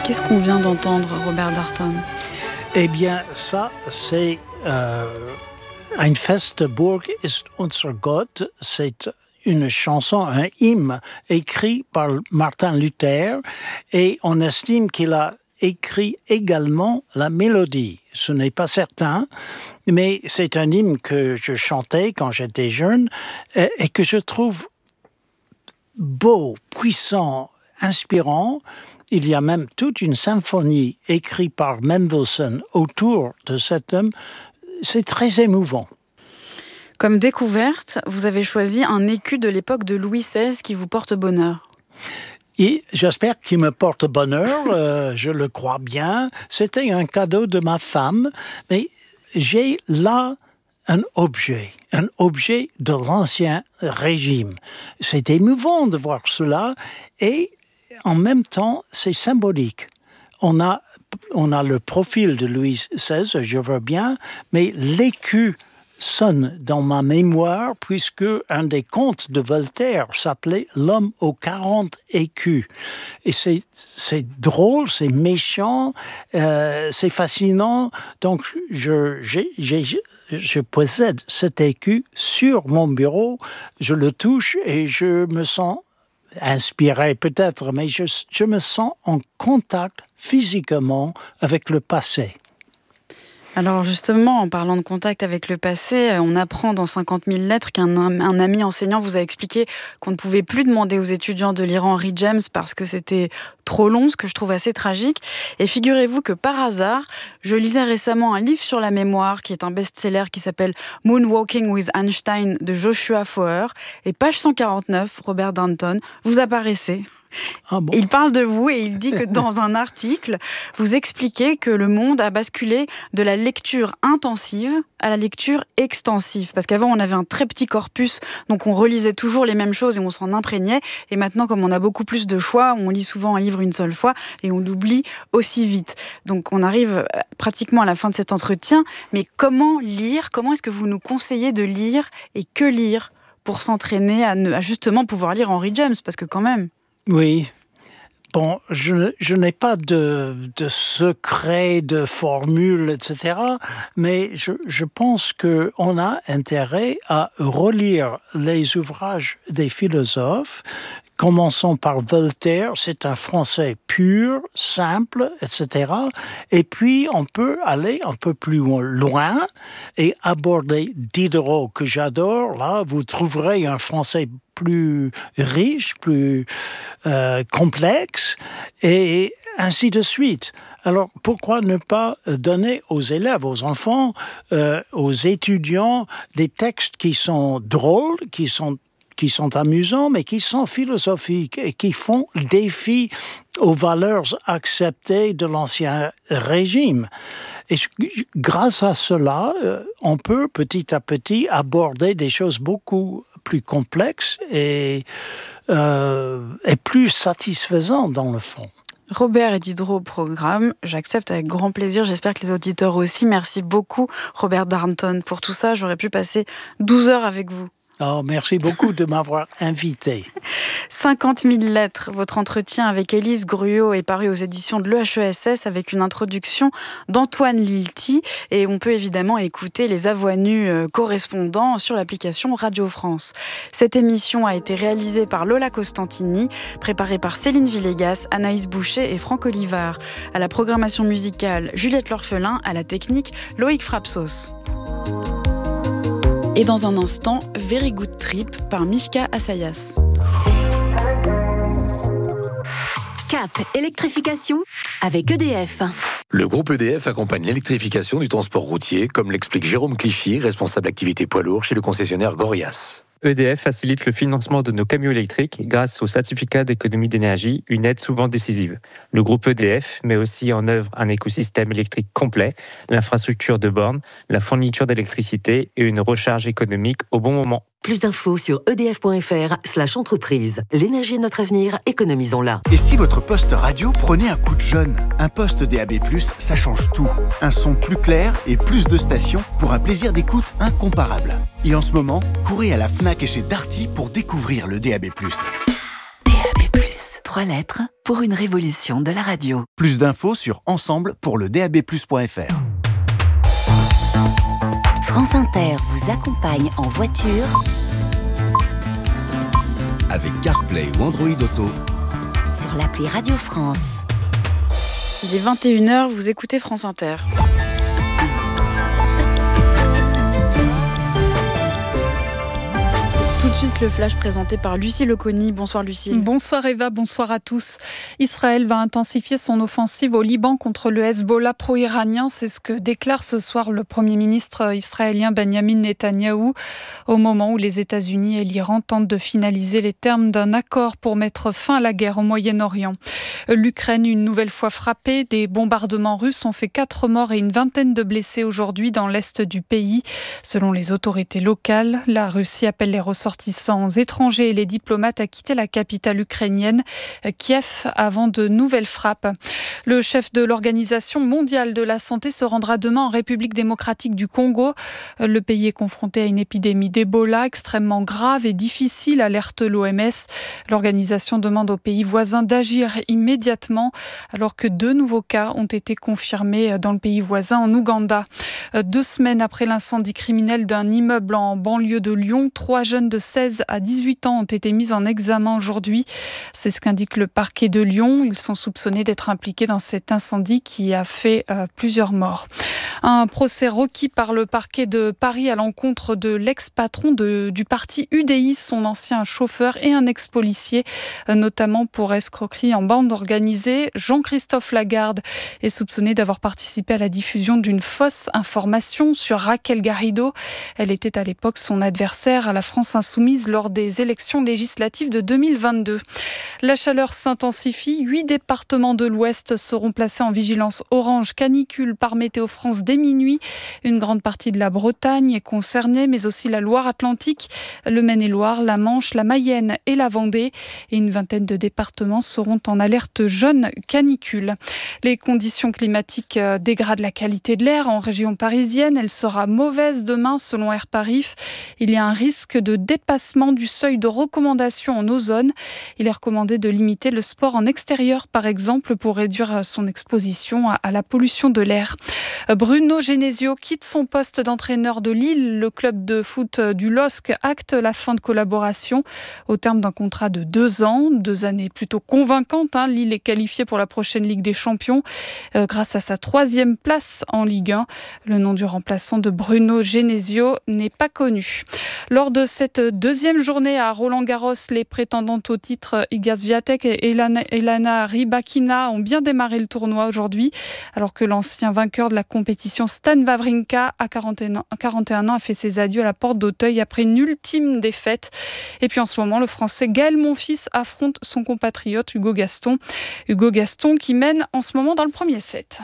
Qu'est-ce qu'on vient d'entendre, Robert Darnton ? Eh bien, ça, c'est Ein feste Burg ist unser Gott. C'est une chanson, un hymne écrit par Martin Luther, et on estime qu'il a écrit également la mélodie. Ce n'est pas certain, mais c'est un hymne que je chantais quand j'étais jeune et que je trouve beau, puissant, inspirant. Il y a même toute une symphonie écrite par Mendelssohn autour de cet homme. C'est très émouvant. Comme découverte, vous avez choisi un écu de l'époque de Louis XVI qui vous porte bonheur. Et j'espère qu'il me porte bonheur, je le crois bien. C'était un cadeau de ma femme, mais j'ai là un objet de l'Ancien Régime. C'est émouvant de voir cela et en même temps, c'est symbolique. On a le profil de Louis XVI, je veux bien, mais l'écu sonne dans ma mémoire puisque un des contes de Voltaire s'appelait « L'homme aux 40 écus ». Et c'est drôle, c'est méchant, c'est fascinant. Donc, je possède cet écu sur mon bureau, je le touche et je me sens inspiré peut-être, mais je me sens en contact physiquement avec le passé. Alors justement, en parlant de contact avec le passé, on apprend dans 50 000 lettres qu'un ami enseignant vous a expliqué qu'on ne pouvait plus demander aux étudiants de lire Henry James parce que c'était trop long, ce que je trouve assez tragique. Et figurez-vous que par hasard, je lisais récemment un livre sur la mémoire qui est un best-seller qui s'appelle Moonwalking with Einstein de Joshua Foer. Et page 149, Robert Darnton, vous apparaissez. Ah bon. Il parle de vous et il dit que dans un article, vous expliquez que le monde a basculé de la lecture intensive à la lecture extensive. Parce qu'avant, on avait un très petit corpus, donc on relisait toujours les mêmes choses et on s'en imprégnait. Et maintenant, comme on a beaucoup plus de choix, on lit souvent un livre une seule fois et on l'oublie aussi vite. Donc on arrive pratiquement à la fin de cet entretien. Mais comment lire ? Comment est-ce que vous nous conseillez de lire et que lire pour s'entraîner à justement pouvoir lire Henry James ? Parce que quand même... Oui. Bon, je n'ai pas de secret, de formule, etc. Mais je pense qu'on a intérêt à relire les ouvrages des philosophes. Commençons par Voltaire, c'est un français pur, simple, etc. Et puis, on peut aller un peu plus loin et aborder Diderot, que j'adore. Là, vous trouverez un français plus riche, plus complexe, et ainsi de suite. Alors, pourquoi ne pas donner aux élèves, aux enfants, aux étudiants, des textes qui sont drôles, qui sont amusants, mais qui sont philosophiques et qui font défi aux valeurs acceptées de l'Ancien Régime. Et grâce à cela, on peut petit à petit aborder des choses beaucoup plus complexes et plus satisfaisantes dans le fond. Robert et Diderot au programme, j'accepte avec grand plaisir, j'espère que les auditeurs aussi. Merci beaucoup Robert Darnton pour tout ça, j'aurais pu passer 12 heures avec vous. Oh, merci beaucoup de m'avoir invité. 50 000 lettres. Votre entretien avec Élise Gruot est paru aux éditions de l'EHESS avec une introduction d'Antoine Lilti. Et on peut évidemment écouter les à voix nues correspondants sur l'application Radio France. Cette émission a été réalisée par Lola Costantini, préparée par Céline Villegas, Anaïs Boucher et Franck Olivard. À la programmation musicale, Juliette L'Orphelin. À la technique, Loïc Frapsos. Et dans un instant, Very Good Trip par Mishka Assayas. Cap électrification avec EDF. Le groupe EDF accompagne l'électrification du transport routier, comme l'explique Jérôme Clichy, responsable activité poids lourd chez le concessionnaire Gorias. EDF facilite le financement de nos camions électriques grâce au certificat d'économie d'énergie, une aide souvent décisive. Le groupe EDF met aussi en œuvre un écosystème électrique complet, l'infrastructure de bornes, la fourniture d'électricité et une recharge économique au bon moment. Plus d'infos sur edf.fr/entreprise. L'énergie est notre avenir, économisons-la. Et si votre poste radio prenait un coup de jeune ? Un poste DAB+, ça change tout. Un son plus clair et plus de stations pour un plaisir d'écoute incomparable. Et en ce moment, courez à la Fnac et chez Darty pour découvrir le DAB+. DAB+, 3 lettres pour une révolution de la radio. Plus d'infos sur ensemble pour le DAB+.fr. France Inter vous accompagne en voiture Avec CarPlay ou Android Auto sur l'appli Radio France. Il est 21h, vous écoutez France Inter. Tout de suite, le flash présenté par Lucie Leconi. Bonsoir Lucie. Bonsoir Eva, bonsoir à tous. Israël va intensifier son offensive au Liban contre le Hezbollah pro-iranien. C'est ce que déclare ce soir le Premier ministre israélien Benjamin Netanyahou, au moment où les États-Unis et l'Iran tentent de finaliser les termes d'un accord pour mettre fin à la guerre au Moyen-Orient. L'Ukraine, une nouvelle fois frappée, des bombardements russes ont fait 4 morts et une vingtaine de blessés aujourd'hui dans l'est du pays. Selon les autorités locales, la Russie appelle les ressortissants étrangers et les diplomates à quitter la capitale ukrainienne, Kiev, avant de nouvelles frappes. Le chef de l'Organisation mondiale de la santé se rendra demain en République démocratique du Congo. Le pays est confronté à une épidémie d'Ebola extrêmement grave et difficile, alerte l'OMS. L'organisation demande aux pays voisins d'agir immédiatement, alors que 2 nouveaux cas ont été confirmés dans le pays voisin, en Ouganda. 2 semaines après l'incendie criminel d'un immeuble en banlieue de Lyon, 3 jeunes de 16 à 18 ans ont été mis en examen aujourd'hui. C'est ce qu'indique le parquet de Lyon. Ils sont soupçonnés d'être impliqués dans cet incendie qui a fait plusieurs morts. Un procès requis par le parquet de Paris à l'encontre de l'ex-patron du parti UDI, son ancien chauffeur et un ex-policier, notamment pour escroquerie en bande organisée. Jean-Christophe Lagarde est soupçonné d'avoir participé à la diffusion d'une fausse information sur Raquel Garrido. Elle était à l'époque son adversaire à la France Insoumise lors des élections législatives de 2022. La chaleur s'intensifie. 8 départements de l'Ouest seront placés en vigilance orange canicule par Météo France dès minuit. Une grande partie de la Bretagne est concernée, mais aussi la Loire-Atlantique, le Maine-et-Loire, la Manche, la Mayenne et la Vendée. Et une vingtaine de départements seront en alerte jaune canicule. Les conditions climatiques dégradent la qualité de l'air en région parisienne. Elle sera mauvaise demain selon Air Paris. Il y a un risque de dépassement du seuil de recommandation en ozone. Il est recommandé de limiter le sport en extérieur, par exemple, pour réduire son exposition à la pollution de l'air. Bruno Genesio quitte son poste d'entraîneur de Lille. Le club de foot du LOSC acte la fin de collaboration au terme d'un contrat de 2 ans. 2 années plutôt convaincantes. Lille est qualifiée pour la prochaine Ligue des Champions grâce à sa 3e place en Ligue 1. Le nom du remplaçant de Bruno Genesio n'est pas connu. Lors de cette 2e journée à Roland-Garros, les prétendantes au titre Iga Swiatek et Elana Rybakina ont bien démarré le tournoi aujourd'hui, alors que l'ancien vainqueur de la compétition Stan Wawrinka, à 41 ans, a fait ses adieux à la porte d'Auteuil après une ultime défaite. Et puis en ce moment, le Français Gaël Monfils affronte son compatriote Hugo Gaston. Hugo Gaston qui mène en ce moment dans le premier set.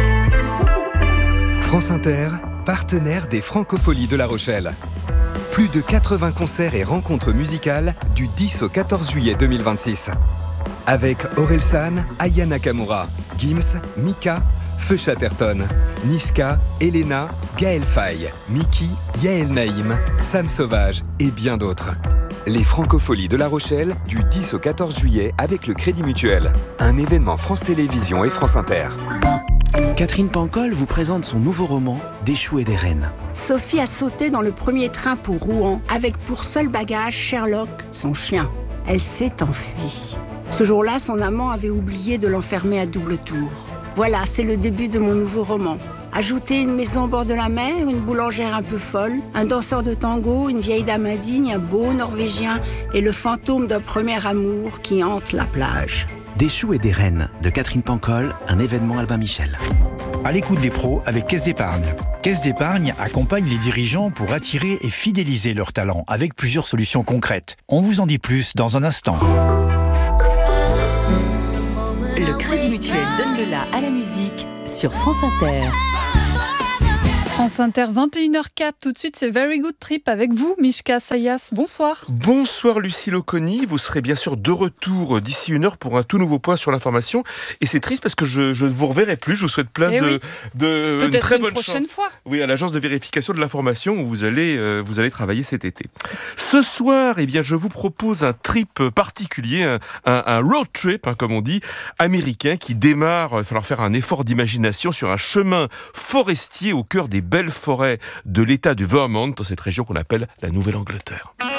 France Inter, partenaire des Francopholies de La Rochelle. Plus de 80 concerts et rencontres musicales du 10 au 14 juillet 2026. Avec Orelsan, Aya Nakamura, Gims, Mika, Feu Chatterton, Niska, Elena, Gaël Faye, Miki, Yael Naïm, Sam Sauvage et bien d'autres. Les Francopholies de La Rochelle du 10 au 14 juillet avec le Crédit Mutuel. Un événement France Télévisions et France Inter. Catherine Pancol vous présente son nouveau roman « Des choux et des reines ». Sophie a sauté dans le premier train pour Rouen avec pour seul bagage Sherlock, son chien. Elle s'est enfuie. Ce jour-là, son amant avait oublié de l'enfermer à double tour. Voilà, c'est le début de mon nouveau roman. Ajoutez une maison au bord de la mer, une boulangère un peu folle, un danseur de tango, une vieille dame indigne, un beau Norvégien et le fantôme d'un premier amour qui hante la plage. Des choux et des reines de Catherine Pancol, un événement Albin Michel. À l'écoute des pros avec Caisse d'Épargne. Caisse d'Épargne accompagne les dirigeants pour attirer et fidéliser leurs talents avec plusieurs solutions concrètes. On vous en dit plus dans un instant. Le Crédit Mutuel donne le la à la musique sur France Inter. France Inter, 21h04. Tout de suite, c'est Very Good Trip avec vous, Mishka Sayas. Bonsoir. Bonsoir, Lucie Loconi. Vous serez bien sûr de retour d'ici 1 heure pour un tout nouveau point sur l'information. Et c'est triste parce que je ne vous reverrai plus. Je vous souhaite plein de très bonnes chances. Prochaine fois. Oui, à l'agence de vérification de l'information où vous allez travailler cet été. Ce soir, je vous propose un trip particulier, un road trip, comme on dit, américain qui démarre. Il va falloir faire un effort d'imagination sur un chemin forestier au cœur des belles forêts de l'État du Vermont, dans cette région qu'on appelle la Nouvelle-Angleterre.